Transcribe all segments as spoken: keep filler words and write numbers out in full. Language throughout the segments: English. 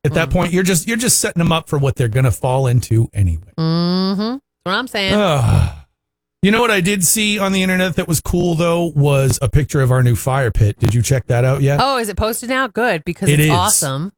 At that point, you're just you're just setting them up for what they're going to fall into anyway. Mm-hmm. That's what I'm saying. Uh, you know what I did see on the internet that was cool, though, was a picture of our new fire pit. Did you check that out yet? Oh, is it posted now? Good, because It it's is. awesome.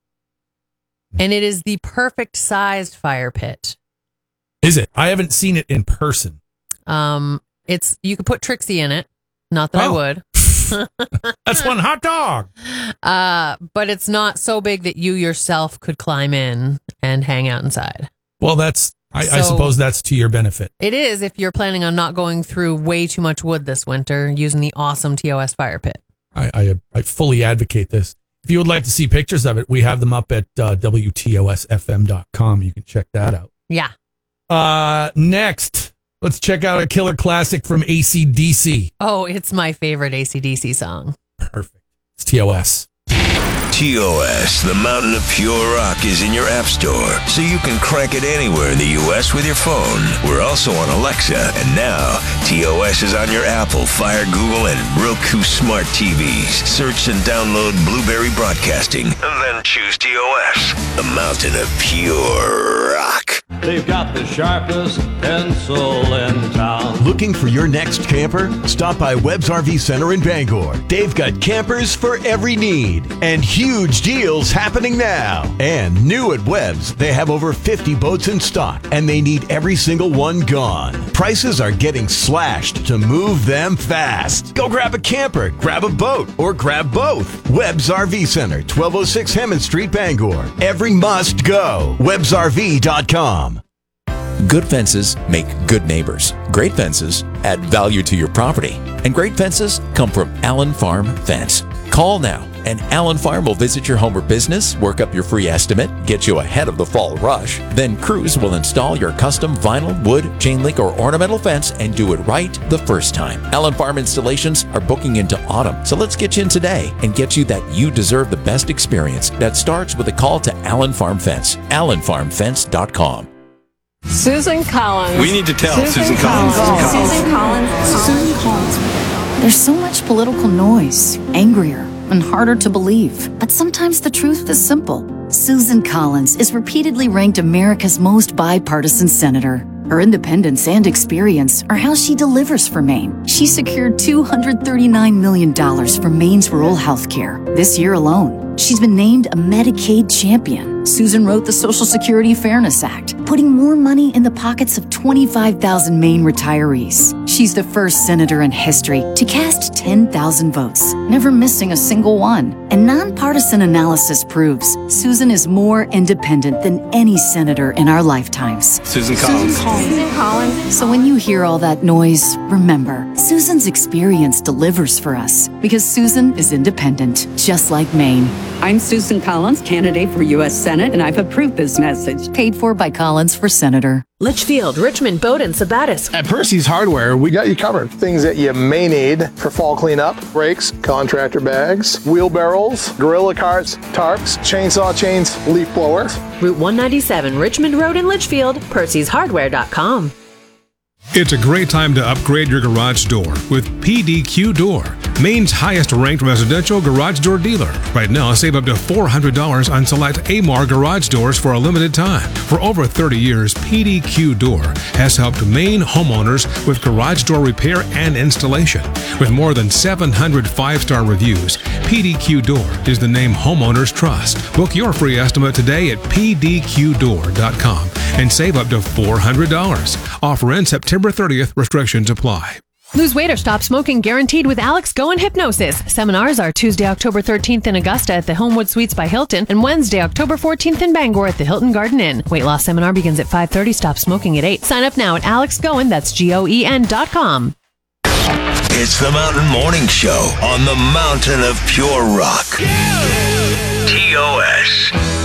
And it is the perfect sized fire pit. Is it? I haven't seen it in person. Um, it's you could put Trixie in it. Not that Oh. I would. That's one hot dog. Uh, but it's not so big that you yourself could climb in and hang out inside. Well, that's I, I So- suppose that's to your benefit. It is if you're planning on not going through way too much wood this winter using the awesome T O S fire pit. I, I I fully advocate this. If you would like to see pictures of it, we have them up at uh, W T O S F M dot com. You can check that out. Yeah. Uh, next, let's check out a killer classic from A C D C. Oh, it's my favorite A C D C song. Perfect. It's T O S. T O S, the Mountain of Pure Rock, is in your app store, so you can crank it anywhere in the U S with your phone. We're also on Alexa, and now T O S is on your Apple, Fire, Google, and Roku smart T Vs. Search and download Blueberry Broadcasting, and then choose T O S, the Mountain of Pure Rock. They've got the sharpest pencil in town. Looking for your next camper? Stop by Webb's R V Center in Bangor. They've got campers for every need and huge deals happening now. And new at Webb's, they have over fifty boats in stock and they need every single one gone. Prices are getting slashed to move them fast. Go grab a camper, grab a boat, or grab both. Webb's R V Center, twelve oh six Hammond Street, Bangor. Every must go. Webbs R V dot com. Good fences make good neighbors. Great fences add value to your property. And great fences come from Allen Farm Fence. Call now, and Allen Farm will visit your home or business, work up your free estimate, get you ahead of the fall rush. Then Crews will install your custom vinyl, wood, chain link, or ornamental fence and do it right the first time. Allen Farm installations are booking into autumn, so let's get you in today and get you that you deserve the best experience. That starts with a call to Allen Farm Fence. Allen Farm Fence dot com. Susan Collins. We need to tell Susan, Susan Collins. Collins. Susan Collins. Susan Collins. There's so much political noise, angrier and harder to believe. But sometimes the truth is simple. Susan Collins is repeatedly ranked America's most bipartisan senator. Her independence and experience are how she delivers for Maine. She secured two hundred thirty-nine million dollars for Maine's rural health care this year alone. She's been named a Medicaid champion. Susan wrote the Social Security Fairness Act, putting more money in the pockets of twenty-five thousand Maine retirees. She's the first senator in history to cast ten thousand votes, never missing a single one. And nonpartisan analysis proves Susan is more independent than any senator in our lifetimes. Susan Collins. Susan Collins. So when you hear all that noise, remember, Susan's experience delivers for us because Susan is independent, just like Maine. I'm Susan Collins, candidate for U S Senate, and I've approved this message. Paid for by Collins for Senator. Litchfield, Richmond, Bowdoin, Sabattis. At Percy's Hardware, we got you covered. Things that you may need for fall cleanup: brakes, contractor bags, wheelbarrows, gorilla carts, tarps, chainsaw chains, leaf blowers. Route one ninety-seven, Richmond Road in Litchfield, Percy's Hardware dot com. It's a great time to upgrade your garage door with P D Q Door, Maine's highest-ranked residential garage door dealer. Right now, save up to four hundred dollars on select A M A R garage doors for a limited time. For over thirty years, P D Q Door has helped Maine homeowners with garage door repair and installation. With more than seven hundred five-star reviews, P D Q Door is the name homeowners trust. Book your free estimate today at P D Q door dot com and save up to four hundred dollars. Offer ends September thirtieth. Restrictions apply. Lose weight or stop smoking guaranteed with Alex Go and Hypnosis. Seminars are Tuesday, October thirteenth in Augusta at the Homewood Suites by Hilton and Wednesday, October fourteenth in Bangor at the Hilton Garden Inn. Weight loss seminar begins at five thirty. Stop smoking at eight. Sign up now at Alex Goen, that's G O E N dot com. It's the Mountain Morning Show on the Mountain of Pure Rock. T O S.